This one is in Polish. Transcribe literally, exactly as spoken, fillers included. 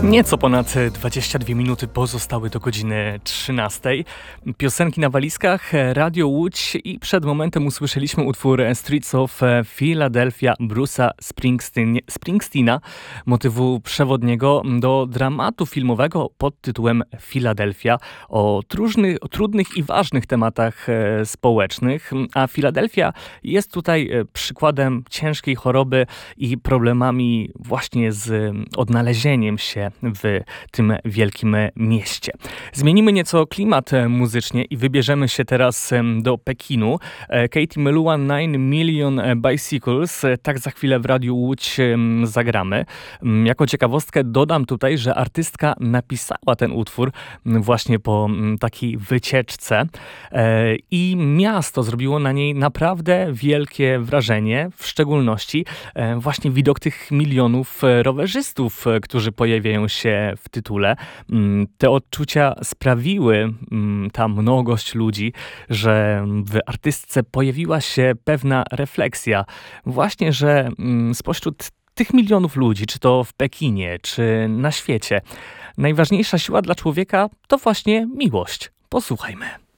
Nieco ponad dwadzieścia dwie minuty pozostały do godziny trzynastej. Piosenki na walizkach, Radio Łódź i przed momentem usłyszeliśmy utwór Streets of Philadelphia Bruce'a Springsteen, Springsteena, motywu przewodniego do dramatu filmowego pod tytułem Philadelphia o, tróżnych, o trudnych i ważnych tematach e, społecznych. A Philadelphia jest tutaj przykładem ciężkiej choroby i problemami właśnie z odnalezieniem się w tym wielkim mieście. Zmienimy nieco klimat muzycznie i wybierzemy się teraz do Pekinu. Katy Melua Nine Million Bicycles, tak za chwilę w Radiu Łódź zagramy. Jako ciekawostkę dodam tutaj, że artystka napisała ten utwór właśnie po takiej wycieczce i miasto zrobiło na niej naprawdę wielkie wrażenie, w szczególności właśnie widok tych milionów rowerzystów, którzy pojawiają się w tytule. Te odczucia sprawiły, ta mnogość ludzi, że w artystce pojawiła się pewna refleksja. Właśnie, że spośród tych milionów ludzi, czy to w Pekinie, czy na świecie, najważniejsza siła dla człowieka to właśnie miłość. Posłuchajmy.